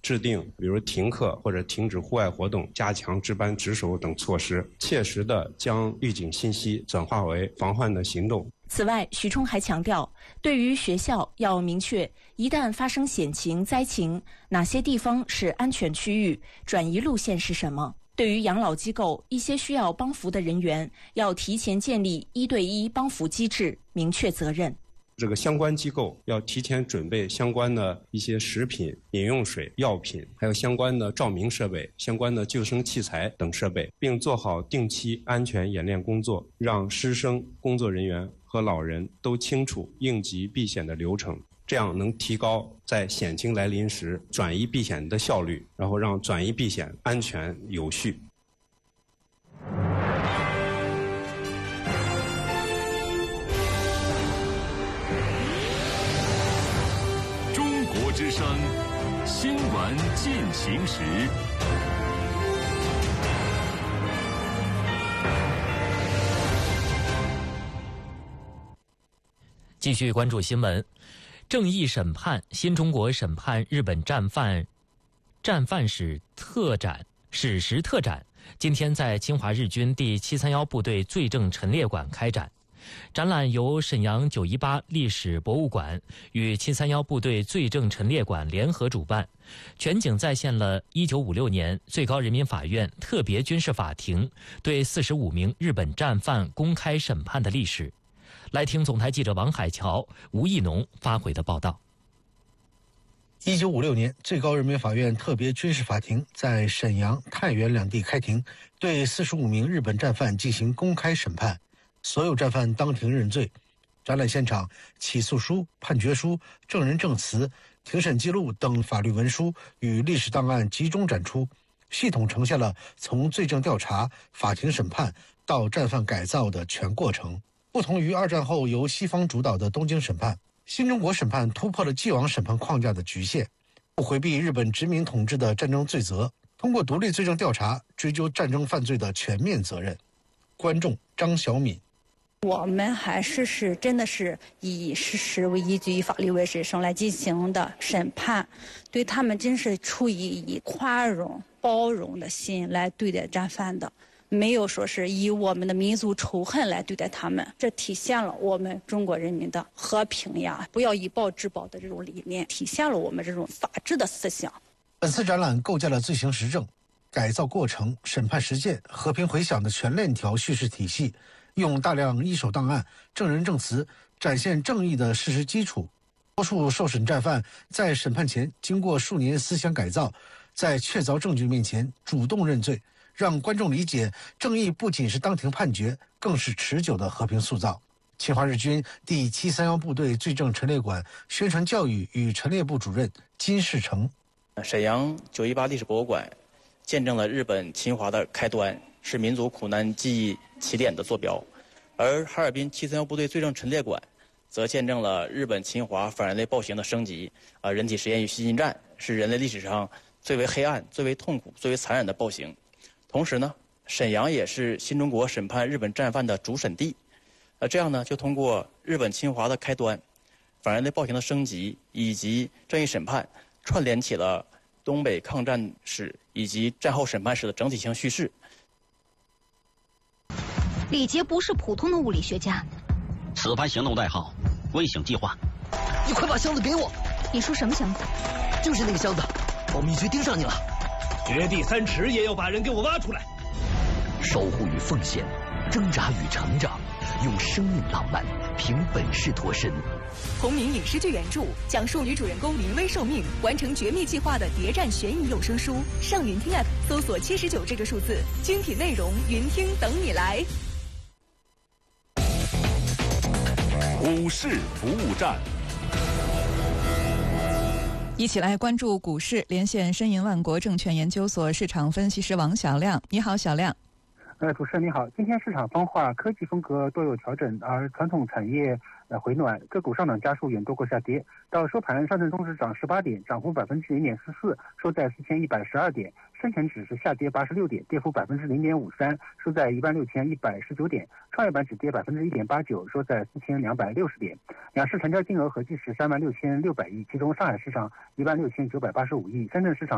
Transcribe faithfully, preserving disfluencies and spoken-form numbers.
制定比如停课或者停止户外活动、加强值班值守等措施，切实地将预警信息转化为防范的行动。 此外，徐冲还强调，对于学校要明确，一旦发生险情、灾情，哪些地方是安全区域，转移路线是什么。对于养老机构一些需要帮扶的人员，要提前建立一对一帮扶机制，明确责任。 这个相关机构要提前准备相关的一些食品、饮用水、药品，还有相关的照明设备、相关的救生器材等设备，并做好定期安全演练工作，让师生、工作人员和老人都清楚应急避险的流程，这样能提高在险情来临时转移避险的效率，然后让转移避险安全有序。 中国之声新闻进行时。 继续关注新闻，正义审判新中国审判日本战犯战犯史特展史实特展今天在侵华日军第七三一部队罪证陈列馆开展。展览由沈阳九一八历史博物馆与七三一部队罪证陈列馆联合主办，全景再现了一九五六年最高人民法院特别军事法庭对四十五名日本战犯公开审判的历史。来听总台记者王海桥、吴义农发回的报道。 一九五六年，最高人民法院特别军事法庭在沈阳、太原两地开庭，对四十五名日本战犯进行公开审判，所有战犯当庭认罪。展览现场，起诉书、判决书、证人证词、庭审记录等法律文书与历史档案集中展出，系统呈现了从罪证调查、法庭审判到战犯改造的全过程。不同于二战后由西方主导的东京审判，新中国审判突破了既往审判框架的局限，不回避日本殖民统治的战争罪责，通过独立罪证调查追究战争犯罪的全面责任。观众张小敏： 我们还是是真的是以事实为依据，以法律为准绳来进行的审判，对他们真是出于以宽容包容的心来对待战犯的，没有说是以我们的民族仇恨来对待他们。这体现了我们中国人民的和平呀，不要以暴制暴的这种理念，体现了我们这种法治的思想。 本次展览构建了罪行实证、改造过程、审判实践、和平回响的全链条叙事体系，用大量一手档案、证人证词展现正义的事实基础。多数受审战犯在审判前经过数年思想改造，在确凿证据面前主动认罪，让观众理解正义不仅是当庭判决，更是持久的和平塑造。侵华日军第七三一部队罪证陈列馆宣传教育与陈列部主任金世成： 沈阳九一八历史博物馆见证了日本侵华的开端，是民族苦难记忆起点的坐标；而哈尔滨七三一部队罪证陈列馆则见证了日本侵华反人类暴行的升级。啊，人体实验与西进战是人类历史上最为黑暗、最为痛苦、最为残忍的暴行。同时呢，沈阳也是新中国审判日本战犯的主审地。呃，这样呢，就通过日本侵华的开端、反人类暴行的升级以及正义审判，串联起了东北抗战史以及战后审判史的整体性叙事。 李杰不是普通的物理学家。 此番行动代号“温醒计划”。 你快把箱子给我！ 你说什么箱子？ 就是那个箱子，保密局盯上你了。 掘地三尺也要把人给我挖出来。 守护与奉献，挣扎与成长，用生命浪漫，凭本事脱身。 同名影视剧原著讲述女主人公临危受命完成绝密计划的谍战悬疑有声书。上云听 App 搜索七十九这个数字，精品内容云听等你来。 股市服务站， 一起来关注股市，连线申银万国证券研究所市场分析师王小亮。你好，小亮。 呃，主持人你好，今天市场分化，科技风格多有调整，而传统产业呃回暖，个股上涨家数远多过下跌。到收盘，上证综指涨十八点，涨幅百分之零点四四，收在四千一百十二点；深成指是下跌八十六点，跌幅百分之零点五三，收在一万六千一百十九点；创业板只跌百分之一点八九，收在四千两百六十点。两市成交金额合计是三万六千六百亿，其中上海市场一万六千九百八十五亿，深圳市场